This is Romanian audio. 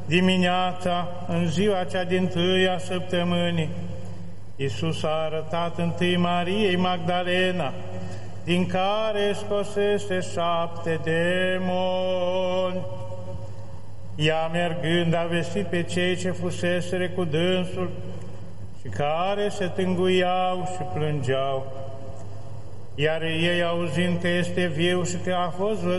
Dimineața, în ziua cea dintâi a săptămânii, Iisus a arătat întâi Mariei Magdalena, din care scosese 7 demoni. Ea, mergând, a vestit pe cei ce fuseseră cu dânsul și care se tânguiau și plângeau. Iar ei, auzind că este viu și că a fost